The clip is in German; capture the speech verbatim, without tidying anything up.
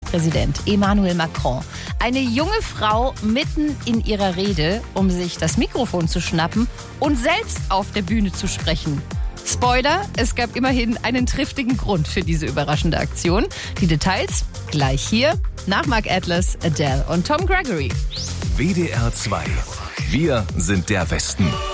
Präsident Emmanuel Macron eine junge Frau mitten in ihrer Rede, um sich das Mikrofon zu schnappen und selbst auf der Bühne zu sprechen. Spoiler, es gab immerhin einen triftigen Grund für diese überraschende Aktion. Die Details gleich hier nach Mark Atlas, Adele und Tom Gregory. W D R zwei. Wir sind der Westen.